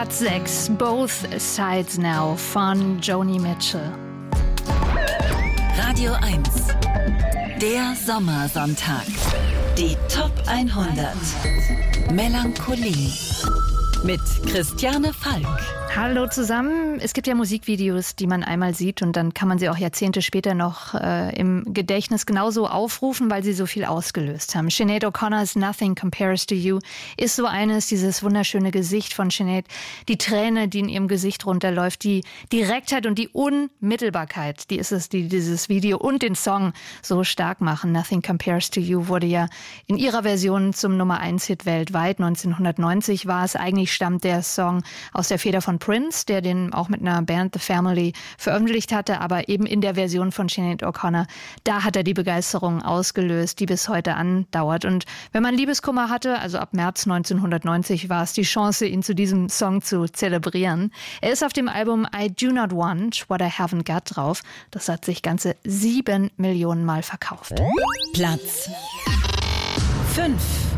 Platz 6, Both Sides Now von Joni Mitchell. Radio 1, der Sommersonntag. Die Top 100. Melancholie mit Christiane Falk. Hallo zusammen. Es gibt ja Musikvideos, die man einmal sieht und dann kann man sie auch Jahrzehnte später noch im Gedächtnis genauso aufrufen, weil sie so viel ausgelöst haben. Sinead O'Connor's Nothing Compares to You ist so eines, dieses wunderschöne Gesicht von Sinead, die Träne, die in ihrem Gesicht runterläuft, die Direktheit und die Unmittelbarkeit, die ist es, die dieses Video und den Song so stark machen. Nothing Compares to You wurde ja in ihrer Version zum Nummer-1-Hit weltweit. 1990 war es. Eigentlich stammt der Song aus der Feder von Prince, der den auch mit einer Band, The Family, veröffentlicht hatte, aber eben in der Version von Sinead O'Connor, da hat er die Begeisterung ausgelöst, die bis heute andauert. Und wenn man Liebeskummer hatte, also ab März 1990, war es die Chance, ihn zu diesem Song zu zelebrieren. Er ist auf dem Album I Do Not Want What I Haven't Got drauf. Das hat sich ganze 7 Millionen Mal verkauft. Platz 5.